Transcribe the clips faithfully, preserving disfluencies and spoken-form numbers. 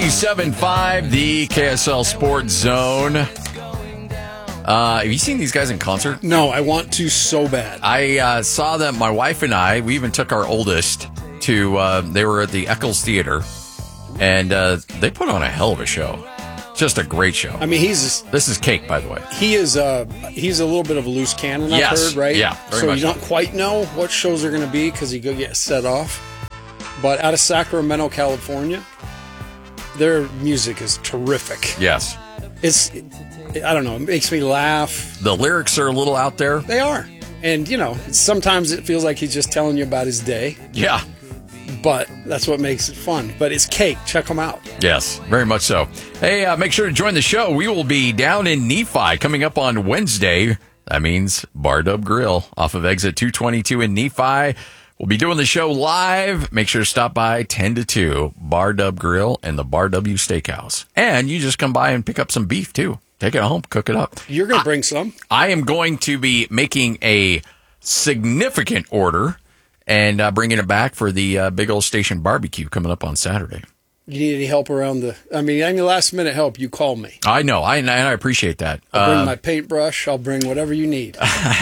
ninety-seven point five, the K S L Sports Zone. Uh, have you seen these guys in concert? No, I want to so bad. I uh, saw them, my wife and I, we even took our oldest to, uh, they were at the Eccles Theater, and uh, they put on a hell of a show. Just a great show. I mean, he's... This is cake, by the way. He is uh, he's a little bit of a loose cannon, I've Yes. heard, right? Yeah, very So much you don't quite know what shows are going to be because you go get set off. But out of Sacramento, California, their music is terrific. Yes. It's, I don't know, it makes me laugh. The lyrics are a little out there. They are. And, you know, sometimes it feels like he's just telling you about his day. Yeah. But that's what makes it fun. But it's cake. Check them out. Yes, very much so. Hey, uh, make sure to join the show. We will be down in Nephi coming up on Wednesday. That means Bar Dub Grill off of exit two twenty-two in Nephi. We'll be doing the show live. Make sure to stop by ten to two, Bar Dub Grill and the Bar W Steakhouse. And you just come by and pick up some beef, too. Take it home, cook it up. You're going to bring some. I am going to be making a significant order and uh, bringing it back for the uh, Big Old Station Barbecue coming up on Saturday. You need any help around the... I mean, any last minute help, you call me. I know. I, and I appreciate that. I'll bring uh, my paintbrush. I'll bring whatever you need.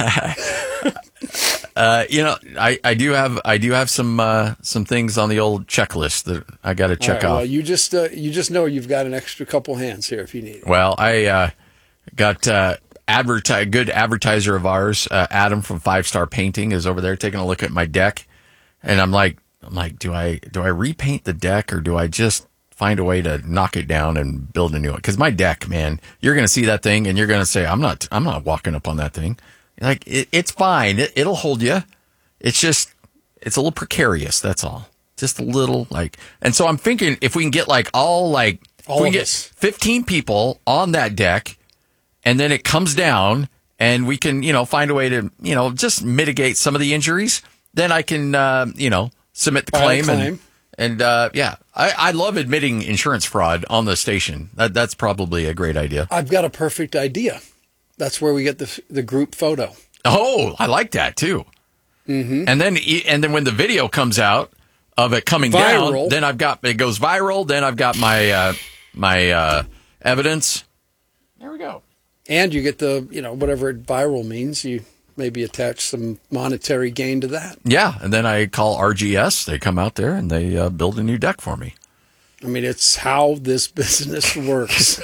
Uh, you know, I, I do have I do have some uh, some things on the old checklist that I got to check All right, off. well, you just uh, you just know you've got an extra couple hands here if you need it. Well, I uh, got uh, adverti- good advertiser of ours, uh, Adam from Five Star Painting, is over there taking a look at my deck, and I'm like, I'm like, do I do I repaint the deck or do I just find a way to knock it down and build a new one? Because my deck, man, you're gonna see that thing and you're gonna say, I'm not I'm not walking up on that thing. Like, it, it's fine. It, it'll hold you. It's just, it's a little precarious. That's all. Just a little, like, and so I'm thinking if we can get like all like, all if we of can us. get fifteen people on that deck and then it comes down and we can, you know, find a way to, you know, just mitigate some of the injuries, then I can, uh, you know, submit the File a claim. claim. And, and uh, yeah, I, I love admitting insurance fraud on the station. That, that's probably a great idea. I've got a perfect idea. That's where we get the the group photo. Oh, I like that too. Mm-hmm. And then, and then when the video comes out of it coming Viral. down, then I've got it goes viral. Then I've got my uh, my uh, evidence. There we go. And you get the, you know, whatever viral means. You maybe attach some monetary gain to that. Yeah, and then I call R G S. They come out there and they uh, build a new deck for me. I mean, it's how this business works.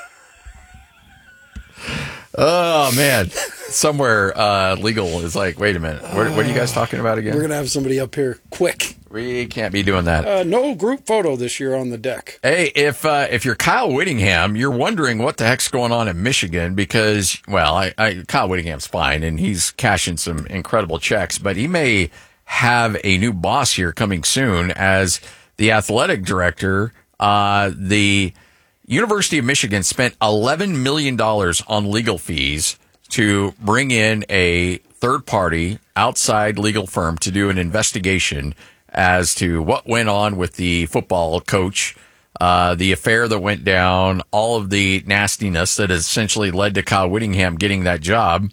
Oh man, somewhere uh, legal is like, wait a minute, what, what are you guys talking about again? We're gonna have somebody up here quick. We can't be doing that. Uh, no group photo this year on the deck. Hey, if uh, if you're Kyle Whittingham, you're wondering what the heck's going on in Michigan because, well, I, I Kyle Whittingham's fine and he's cashing some incredible checks, but he may have a new boss here coming soon as the athletic director. Uh, the University of Michigan spent eleven million dollars on legal fees to bring in a third-party outside legal firm to do an investigation as to what went on with the football coach, uh, the affair that went down, all of the nastiness that essentially led to Kyle Whittingham getting that job.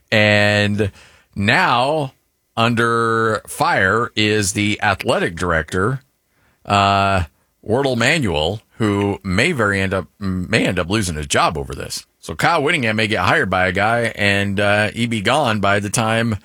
And now under fire is the athletic director, uh, Wardle Manuel, who may very end up may end up losing his job over this. So Kyle Whittingham may get hired by a guy and uh, he be gone by the time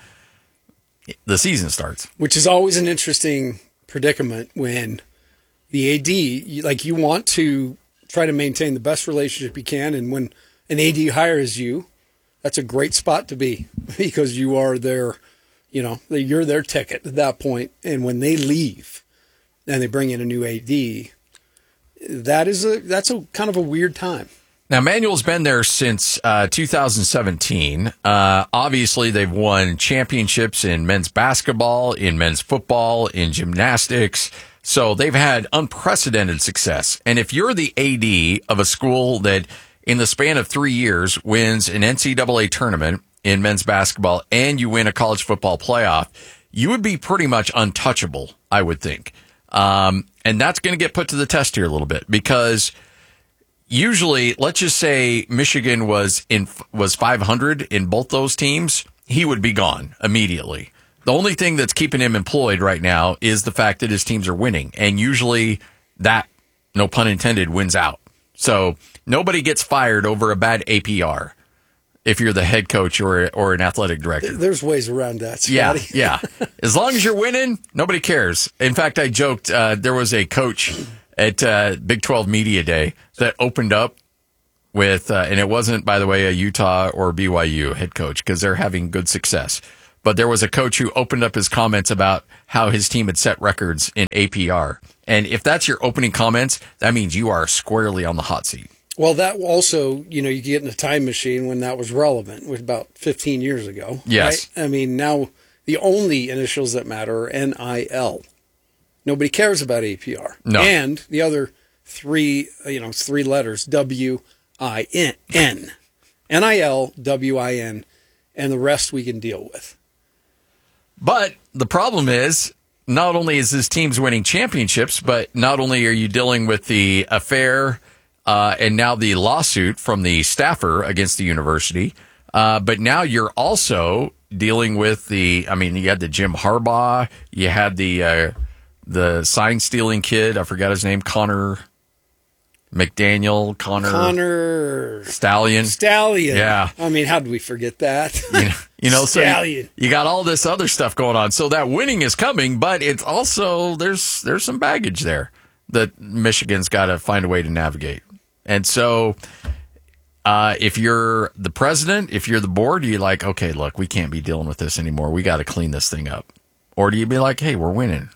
the season starts. Which is always an interesting predicament when the A D, you- like you want to try to maintain the best relationship you can, and when an A D hires you, that's a great spot to be because you are their, you know, you're their ticket at that point. And when they leave and they bring in a new A D, that is a that's a kind of a weird time. Now, Manuel's been there since uh, two thousand seventeen. Uh, obviously, they've won championships in men's basketball, in men's football, in gymnastics. So they've had unprecedented success. And if you're the A D of a school that in the span of three years wins an N C double A tournament in men's basketball and you win a college football playoff, you would be pretty much untouchable, I would think. Um, and that's going to get put to the test here a little bit because usually, let's just say Michigan was in was five hundred in both those teams, he would be gone immediately. The only thing that's keeping him employed right now is the fact that his teams are winning, and usually that no pun intended, wins out. So nobody gets fired over a bad A P R if you're the head coach or or an athletic director. There's ways around that, Scotty. Yeah, yeah. As long as you're winning, nobody cares. In fact, I joked uh, there was a coach at uh, Big twelve Media Day that opened up with, uh, and it wasn't, by the way, a Utah or B Y U head coach because they're having good success. But there was a coach who opened up his comments about how his team had set records in A P R. And if that's your opening comments, that means you are squarely on the hot seat. Well, that also, you know, you get in a time machine when that was relevant, was about fifteen years ago. Yes. Right? I mean, now the only initials that matter are N I L. Nobody cares about A P R. No. And the other three, you know, three letters, W I N. N I L, W I N, and the rest we can deal with. But the problem is, not only is this team's winning championships, but not only are you dealing with the affair uh, and now the lawsuit from the staffer against the university, uh, but now you're also dealing with the, I mean, you had the Jim Harbaugh, you had the uh, the sign-stealing kid, I forgot his name, Connor McDaniel, Connor... Connor... Stallion. Stallion. Yeah. I mean, how did we forget that? You know, you know so Stallion. you, you got all this other stuff going on. So that winning is coming, but it's also, there's there's some baggage there that Michigan's got to find a way to navigate. And so uh, if you're the president, if you're the board, you're like, okay, look, we can't be dealing with this anymore. We got to clean this thing up. Or do you be like, hey, we're winning?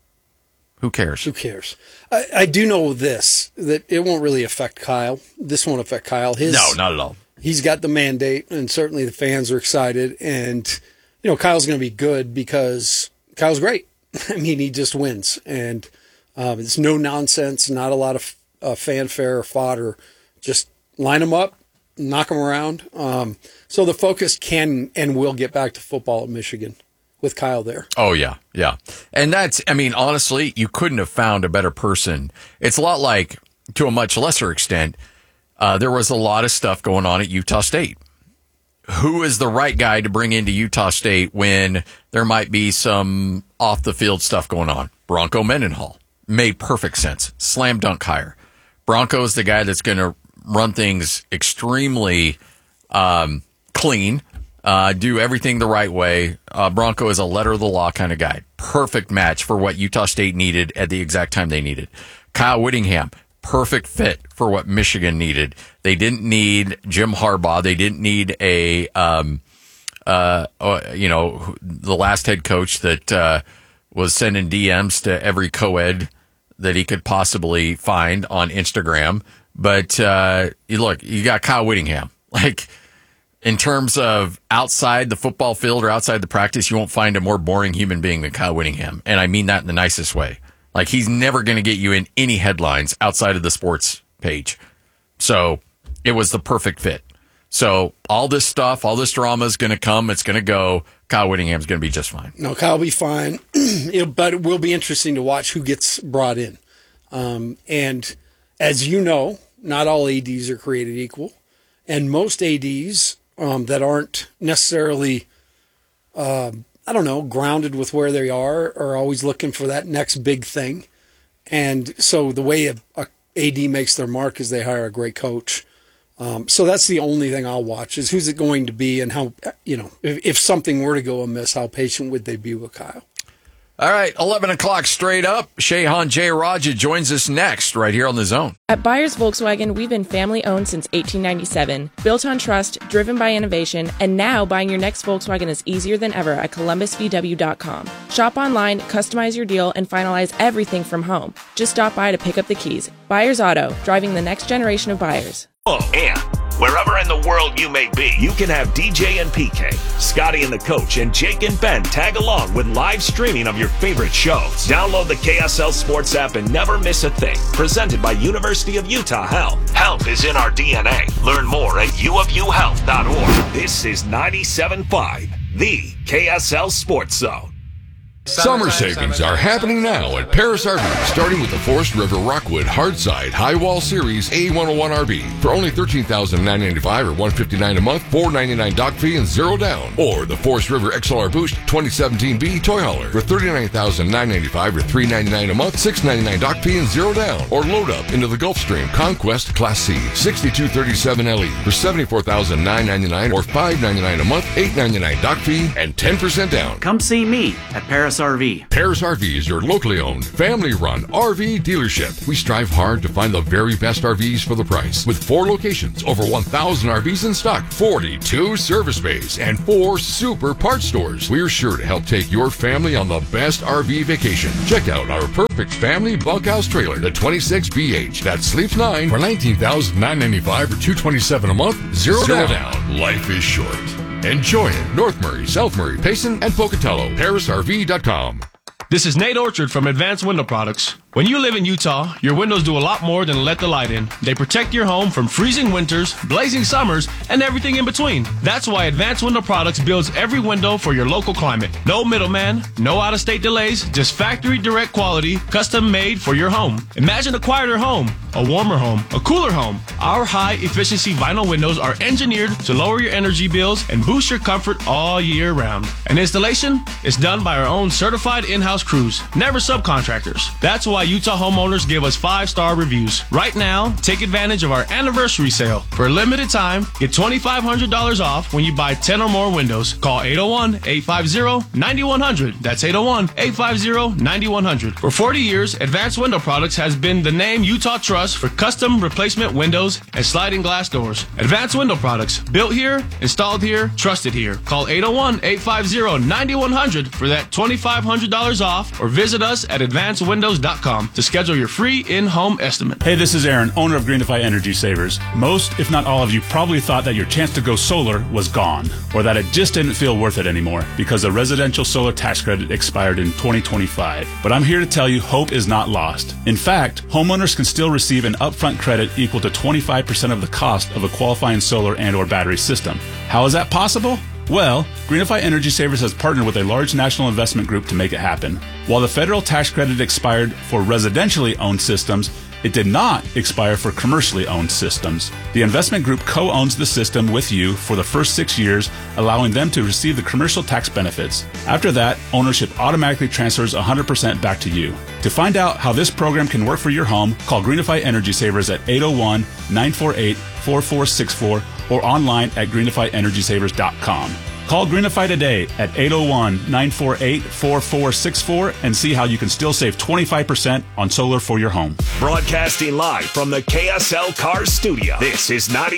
Who cares? Who cares? I, I do know this, that it won't really affect Kyle. This won't affect Kyle. His, No, not at all. He's got the mandate, and certainly the fans are excited. And, you know, Kyle's going to be good because Kyle's great. I mean, he just wins. And um, it's no nonsense, not a lot of uh, fanfare or fodder. Just line them up, knock them around. Um, so the focus can and will get back to football at Michigan with Kyle there. Oh, yeah, yeah. And that's, I mean, honestly, you couldn't have found a better person. It's a lot like, to a much lesser extent, uh, there was a lot of stuff going on at Utah State. Who is the right guy to bring into Utah State when there might be some off-the-field stuff going on? Bronco Mendenhall. Made perfect sense. Slam dunk hire. Bronco is the guy that's going to run things extremely um, clean. Uh, do everything the right way. Uh, Bronco is a letter of the law kind of guy. Perfect match for what Utah State needed at the exact time they needed. Kyle Whittingham, perfect fit for what Michigan needed. They didn't need Jim Harbaugh. They didn't need a, um, uh, uh you know, the last head coach that uh, was sending D Ms to every co-ed that he could possibly find on Instagram. But uh, you look, you got Kyle Whittingham. Like, in terms of outside the football field or outside the practice, you won't find a more boring human being than Kyle Whittingham. And I mean that in the nicest way. Like, he's never going to get you in any headlines outside of the sports page. So it was the perfect fit. So all this stuff, all this drama is going to come. It's going to go. Kyle Whittingham's going to be just fine. No, Kyle will be fine. It'll, but it will be interesting to watch who gets brought in. Um, and as you know, not all A Ds are created equal. And most A Ds Um, that aren't necessarily, uh, I don't know, grounded with where they are, are always looking for that next big thing. And so the way a, a A D makes their mark is they hire a great coach. Um, so that's the only thing I'll watch is who's it going to be and how, you know, if, if something were to go amiss, how patient would they be with Kyle? All right, eleven o'clock straight up. Shehan Jayaraja joins us next right here on The Zone. At Byers Volkswagen, we've been family-owned since eighteen ninety-seven, built on trust, driven by innovation, and now buying your next Volkswagen is easier than ever at columbus v w dot com. Shop online, customize your deal, and finalize everything from home. Just stop by to pick up the keys. Byers Auto, driving the next generation of buyers. Oh, and wherever in the world you may be, you can have D J and P K, Scotty and the Coach, and Jake and Ben tag along with live streaming of your favorite shows. Download the K S L Sports app and never miss a thing. Presented by University of Utah Health. Health is in our D N A. Learn more at u of u health dot org. This is ninety-seven point five, the K S L Sports Zone. Summer savings are happening now at Paris R V, starting with the Forest River Rockwood Hardside High Wall Series A one oh one R V for only thirteen thousand nine hundred ninety-five dollars or one hundred fifty-nine dollars a month, four hundred ninety-nine dollars dock fee and zero down. Or the Forest River X L R Boost twenty seventeen B Toy Hauler for thirty-nine thousand nine hundred ninety-five dollars or three hundred ninety-nine dollars a month, six hundred ninety-nine dollars dock fee and zero down. Or load up into the Gulfstream Conquest Class C sixty-two thirty-seven L E for seventy-four thousand nine hundred ninety-nine dollars or five hundred ninety-nine dollars a month, eight hundred ninety-nine dollars dock fee and ten percent down. Come see me at Paris R V. Paris R V is your locally owned, family-run R V dealership. We strive hard to find the very best R Vs for the price. With four locations, over one thousand R Vs in stock, forty-two service bays, and four super parts stores, we're sure to help take your family on the best R V vacation. Check out our perfect family bunkhouse trailer, the twenty-six B H, that sleeps nine for nineteen thousand nine hundred ninety-five dollars or two hundred twenty-seven dollars a month, zero, zero down. down. Life is short. Enjoy it. North Murray, South Murray, Payson, and Pocatello. Paris R V dot com. This is Nate Orchard from Advanced Window Products. When you live in Utah, your windows do a lot more than let the light in. They protect your home from freezing winters, blazing summers, and everything in between. That's why Advanced Window Products builds every window for your local climate. No middleman, no out-of-state delays, just factory direct quality, custom made for your home. Imagine a quieter home, a warmer home, a cooler home. Our high-efficiency vinyl windows are engineered to lower your energy bills and boost your comfort all year round. And installation is done by our own certified in-house crews, never subcontractors. That's why Utah homeowners give us five-star reviews. Right now, take advantage of our anniversary sale. For a limited time, get twenty-five hundred dollars off when you buy ten or more windows. Call eight oh one, eight five zero, nine one zero zero. That's eight oh one, eight five zero, nine one zero zero. For forty years, Advanced Window Products has been the name Utah trusts for custom replacement windows and sliding glass doors. Advanced Window Products, built here, installed here, trusted here. Call eight oh one, eight five zero, nine one zero zero for that twenty-five hundred dollars off, or visit us at advanced windows dot com to schedule your free in-home estimate. Hey, this is Aaron, owner of Greenify Energy Savers. Most, if not all of you, probably thought that your chance to go solar was gone, or that it just didn't feel worth it anymore because the residential solar tax credit expired in twenty twenty-five. But I'm here to tell you hope is not lost. In fact, homeowners can still receive an upfront credit equal to twenty-five percent of the cost of a qualifying solar and or battery system. How is that possible? Well, Greenify Energy Savers has partnered with a large national investment group to make it happen. While the federal tax credit expired for residentially owned systems, it did not expire for commercially owned systems. The investment group co-owns the system with you for the first six years, allowing them to receive the commercial tax benefits. After that, ownership automatically transfers one hundred percent back to you. To find out how this program can work for your home, call Greenify Energy Savers at eight oh one, nine four eight, four four six four or online at greenify energy savers dot com. Call Greenify today at eight oh one, nine four eight, four four six four and see how you can still save twenty-five percent on solar for your home. Broadcasting live from the K S L Cars studio, this is ninety